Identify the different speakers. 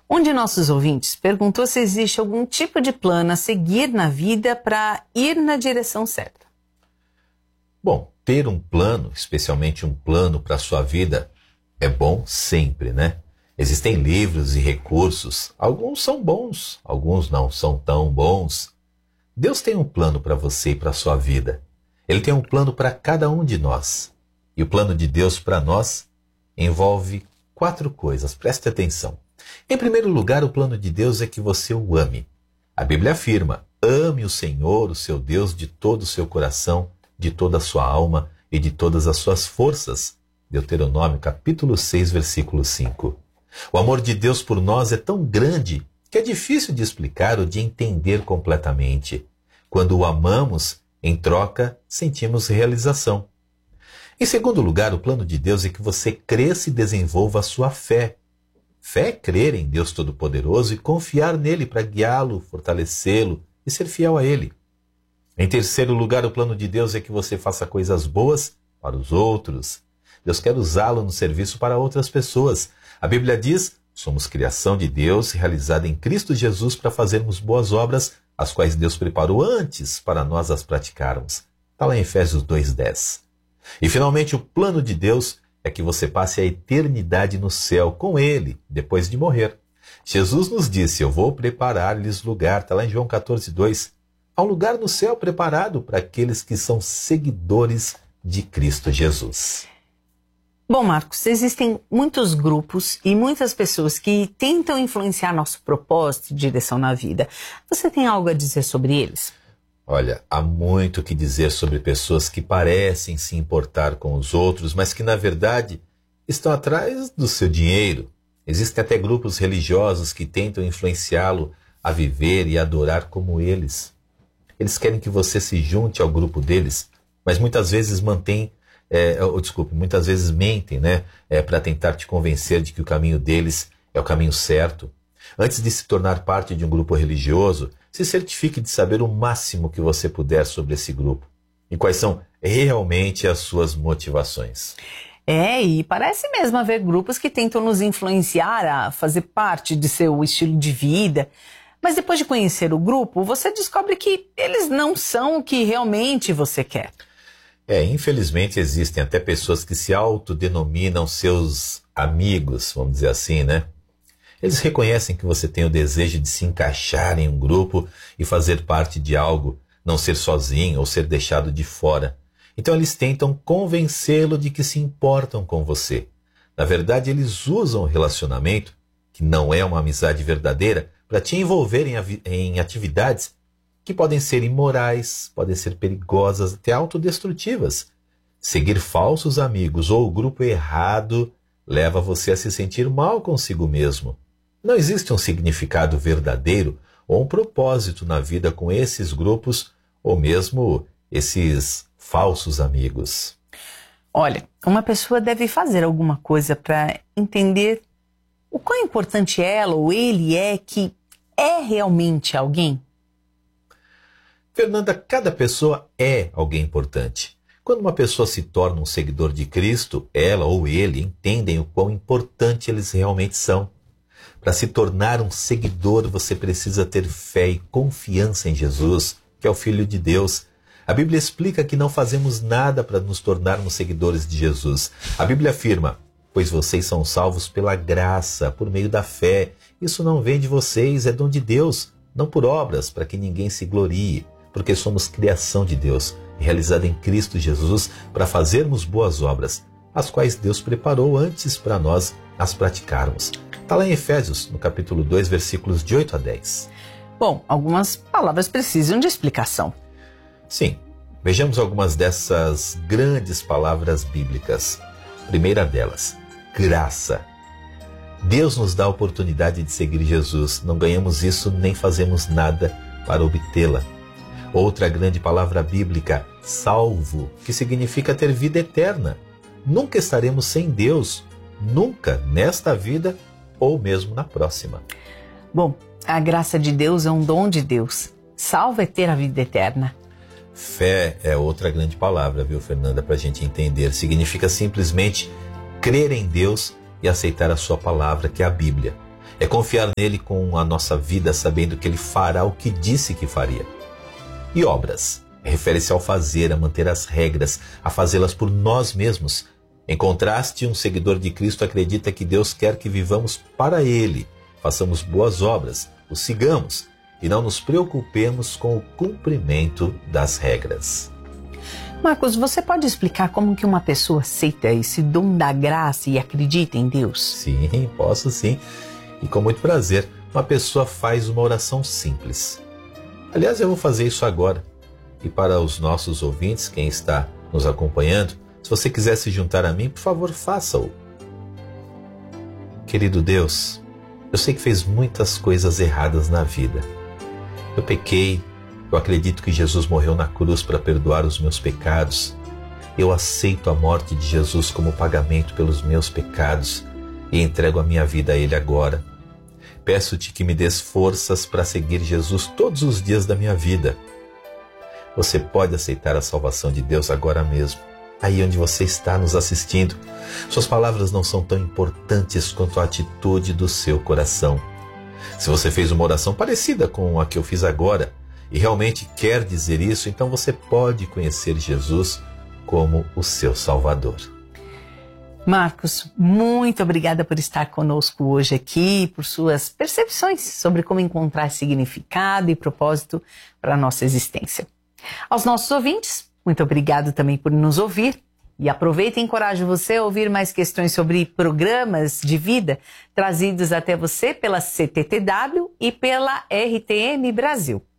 Speaker 1: Um de nossos ouvintes perguntou se existe algum tipo de plano a seguir na vida para ir na direção certa.
Speaker 2: Bom, ter um plano, especialmente um plano para a sua vida, é bom sempre, né? Existem livros e recursos, alguns são bons, alguns não são tão bons. Deus tem um plano para você e para a sua vida. Ele tem um plano para cada um de nós. E o plano de Deus para nós envolve 4 coisas, preste atenção. Em primeiro lugar, o plano de Deus é que você o ame. A Bíblia afirma: ame o Senhor, o seu Deus, de todo o seu coração, de toda a sua alma e de todas as suas forças. Deuteronômio capítulo 6, versículo 5. O amor de Deus por nós é tão grande que é difícil de explicar ou de entender completamente. Quando o amamos, em troca, sentimos realização. Em segundo lugar, o plano de Deus é que você cresça e desenvolva a sua fé. Fé é crer em Deus Todo-Poderoso e confiar nele para guiá-lo, fortalecê-lo e ser fiel a ele. Em terceiro lugar, o plano de Deus é que você faça coisas boas para os outros. Deus quer usá-lo no serviço para outras pessoas. A Bíblia diz: somos criação de Deus, realizada em Cristo Jesus para fazermos boas obras, as quais Deus preparou antes para nós as praticarmos. Está lá em Efésios 2:10. E finalmente, o plano de Deus é que você passe a eternidade no céu com Ele, depois de morrer. Jesus nos disse: eu vou preparar-lhes lugar. Está lá em João 14:2. Há um lugar no céu preparado para aqueles que são seguidores de Cristo Jesus.
Speaker 1: Bom, Marcos, existem muitos grupos e muitas pessoas que tentam influenciar nosso propósito e direção na vida. Você tem algo a dizer sobre eles?
Speaker 2: Olha, há muito o que dizer sobre pessoas que parecem se importar com os outros, mas que, na verdade, estão atrás do seu dinheiro. Existem até grupos religiosos que tentam influenciá-lo a viver e adorar como eles. Eles querem que você se junte ao grupo deles, mas muitas vezes muitas vezes mentem, né? Para tentar te convencer de que o caminho deles é o caminho certo. Antes de se tornar parte de um grupo religioso, se certifique de saber o máximo que você puder sobre esse grupo e quais são realmente as suas motivações.
Speaker 1: E parece mesmo haver grupos que tentam nos influenciar a fazer parte de seu estilo de vida. Mas depois de conhecer o grupo, você descobre que eles não são o que realmente você quer.
Speaker 2: Infelizmente existem até pessoas que se autodenominam seus amigos, vamos dizer assim, né? Eles reconhecem que você tem o desejo de se encaixar em um grupo e fazer parte de algo, não ser sozinho ou ser deixado de fora. Então eles tentam convencê-lo de que se importam com você. Na verdade, eles usam o relacionamento, que não é uma amizade verdadeira, para te envolver em atividades que podem ser imorais, podem ser perigosas, até autodestrutivas. Seguir falsos amigos ou o grupo errado leva você a se sentir mal consigo mesmo. Não existe um significado verdadeiro ou um propósito na vida com esses grupos ou mesmo esses falsos amigos.
Speaker 1: Olha, uma pessoa deve fazer alguma coisa para entender o quão importante ela ou ele é que é realmente alguém.
Speaker 2: Fernanda, cada pessoa é alguém importante. Quando uma pessoa se torna um seguidor de Cristo, ela ou ele entendem o quão importante eles realmente são. Para se tornar um seguidor, você precisa ter fé e confiança em Jesus, que é o Filho de Deus. A Bíblia explica que não fazemos nada para nos tornarmos seguidores de Jesus. A Bíblia afirma: pois vocês são salvos pela graça, por meio da fé. Isso não vem de vocês, é dom de Deus, não por obras, para que ninguém se glorie, porque somos criação de Deus, realizada em Cristo Jesus, para fazermos boas obras, as quais Deus preparou antes para nós as praticarmos. Está lá em Efésios, no capítulo 2, versículos de 8 a 10.
Speaker 1: Bom, algumas palavras precisam de explicação.
Speaker 2: Sim, vejamos algumas dessas grandes palavras bíblicas. Primeira delas, graça. Deus nos dá a oportunidade de seguir Jesus. Não ganhamos isso nem fazemos nada para obtê-la. Outra grande palavra bíblica, salvo, que significa ter vida eterna. Nunca estaremos sem Deus, nunca nesta vida ou mesmo na próxima.
Speaker 1: Bom, a graça de Deus é um dom de Deus. Salvo é ter a vida eterna.
Speaker 2: Fé é outra grande palavra, viu, Fernanda, para a gente entender. Significa simplesmente crer em Deus e aceitar a sua palavra, que é a Bíblia. É confiar nele com a nossa vida, sabendo que ele fará o que disse que faria. E obras? Refere-se ao fazer, a manter as regras, a fazê-las por nós mesmos. Em contraste, um seguidor de Cristo acredita que Deus quer que vivamos para Ele, façamos boas obras, o sigamos e não nos preocupemos com o cumprimento das regras.
Speaker 1: Marcos, você pode explicar como que uma pessoa aceita esse dom da graça e acredita em Deus?
Speaker 2: Sim, posso sim. E com muito prazer, uma pessoa faz uma oração simples. Aliás, eu vou fazer isso agora. E para os nossos ouvintes, quem está nos acompanhando, se você quiser se juntar a mim, por favor, faça-o. Querido Deus, eu sei que fez muitas coisas erradas na vida. Eu pequei, eu acredito que Jesus morreu na cruz para perdoar os meus pecados. Eu aceito a morte de Jesus como pagamento pelos meus pecados e entrego a minha vida a Ele agora. Peço-te que me des forças para seguir Jesus todos os dias da minha vida. Você pode aceitar a salvação de Deus agora mesmo, aí onde você está nos assistindo. Suas palavras não são tão importantes quanto a atitude do seu coração. Se você fez uma oração parecida com a que eu fiz agora e realmente quer dizer isso, então você pode conhecer Jesus como o seu Salvador.
Speaker 1: Marcos, muito obrigada por estar conosco hoje aqui, por suas percepções sobre como encontrar significado e propósito para a nossa existência. Aos nossos ouvintes, muito obrigado também por nos ouvir. E aproveita e encorajo você a ouvir mais questões sobre programas de vida trazidos até você pela CTTW e pela RTM Brasil.